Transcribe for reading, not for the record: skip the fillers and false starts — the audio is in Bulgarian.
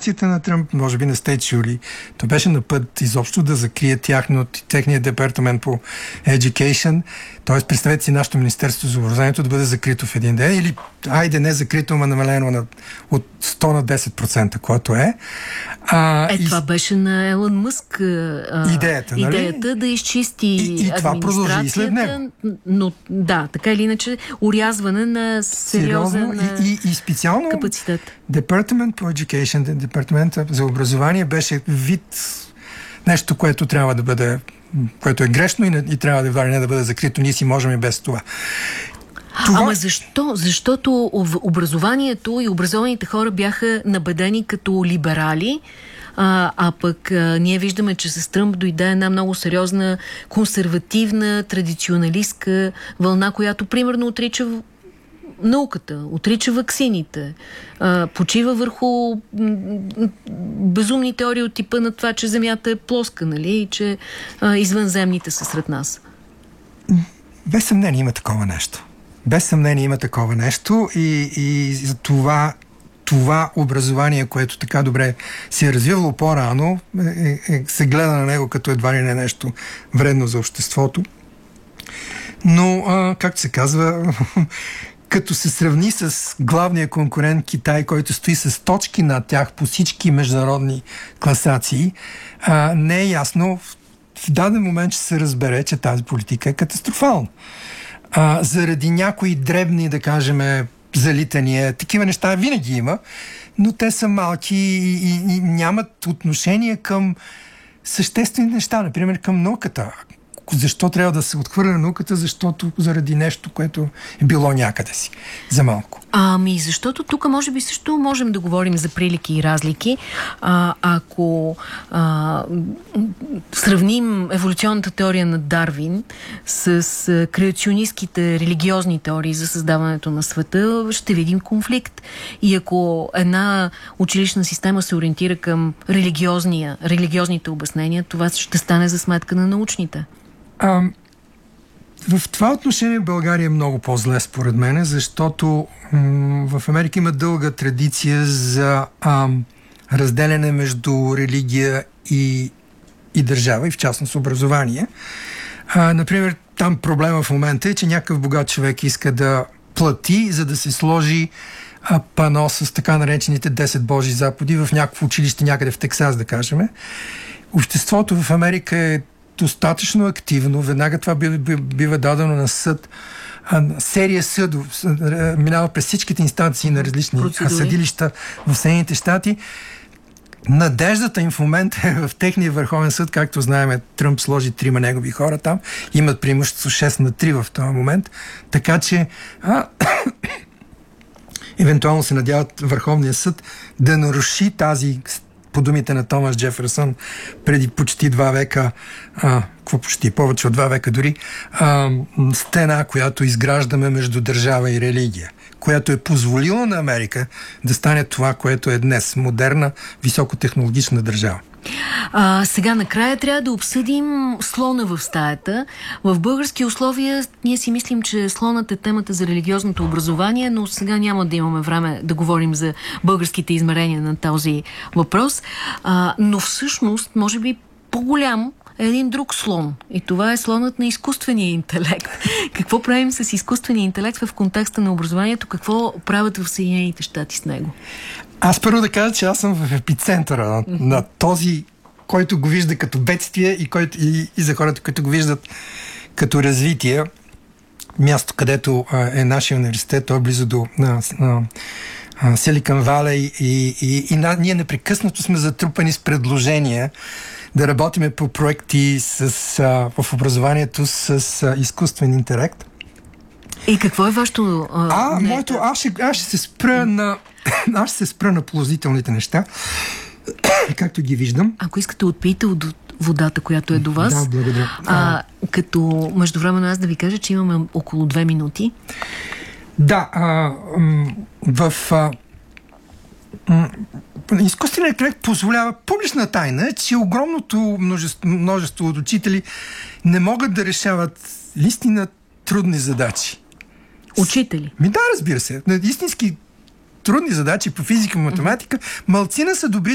администрацията на Тръмп, може би не сте чули, то беше на път изобщо да закрие техния департамент по education. Тоест, представете си нашето Министерство за образованието да бъде закрито в един ден или, айде не закрито, ама намалено от 100 на 10%, което е. Това беше на Елън Мъск идеята, нали? Идеята да изчисти и това продължи и след него. Но да, така или иначе, урязване на сериозен и специално капацитет. Department по Education, департамента за образование беше вид нещо, което трябва да бъде, което е грешно и трябва да бъде закрито. Ние си можем и без това. Ама защо? Защото образованието и образованите хора бяха набедени като либерали, а пък ние виждаме, че с Тръмп дойде една много сериозна консервативна, традиционалистка вълна, която примерно отрича науката, отрича ваксините, почива върху безумни теории от типа на това, че Земята е плоска, нали, и че извънземните са сред нас. Без съмнение има такова нещо. Без съмнение има такова нещо и за това образование, което така добре се е развивало по-рано, се гледа на него като едва ли не нещо вредно за обществото. Но, както се казва, като се сравни с главния конкурент Китай, който стои с точки над тях по всички международни класации, не е ясно в даден момент ще се разбере, че тази политика е катастрофална. Заради някои дребни, да кажем, залитания, такива неща винаги има, но те са малки и нямат отношение към съществени неща, например към науката. Защо трябва да се отхвърля науката? Защото заради нещо, което е било някъде си за малко. Защото тук може би също можем да говорим за прилики и разлики. Ако сравним еволюционната теория на Дарвин с креационистките религиозни теории за създаването на света, ще видим конфликт. И ако една училищна система се ориентира към религиозните обяснения, това ще стане за сметка на научните. В това отношение България е много по-зле според мен, защото в Америка има дълга традиция за разделяне между религия и държава, и в частност образование. Например, там проблема в момента е, че някакъв богат човек иска да плати, за да се сложи пано с така наречените 10 Божи заповеди в някакво училище някъде в Тексас, да кажем. Обществото в Америка е достатъчно активно. Веднага това бива дадено на съд. Серия съдов минава през всичките инстанции на различни съдилища в Съединените щати. Надеждата им в момента е в техния върховен съд, както знаем, Тръмп сложи 3 негови хора там. Имат преимущество 6-3 в този момент. Така че евентуално се надяват Върховния съд да наруши тази, по думите на Томас Джеферсън, преди почти 2 века, повече от 2 века дори, стена, която изграждаме между държава и религия, която е позволила на Америка да стане това, което е днес. Модерна, високотехнологична държава. Сега накрая трябва да обсъдим слона в стаята. В български условия ние си мислим, че слонът е темата за религиозното образование, но сега няма да имаме време да говорим за българските измерения на този въпрос. Но всъщност, може би по-голям е един друг слон. И това е слонът на изкуствения интелект. Какво правим с изкуствения интелект в контекста на образованието? Какво правят в Съединените щати с него? Аз първо да кажа, че аз съм в епицентъра на този, който го вижда като бедствие и за хората, които го виждат като развитие. Място, където е нашия университет, той е близо до Силикон Валей и ние непрекъснато сме затрупани с предложения да работиме по проекти в образованието с изкуствен интелект. И какво е вашето... Аз ще се спра на положителните неща, както ги виждам. Ако искате, отпийте от водата, която е до вас. Да, благодаря. Като междувременно аз да ви кажа, че имаме около 2 минути. Да, изкуственият интелект позволява публична тайна, че огромното множество от учители не могат да решават истина трудни задачи. Учители? Да, разбира се. Истински трудни задачи по физика и математика, малцина са добри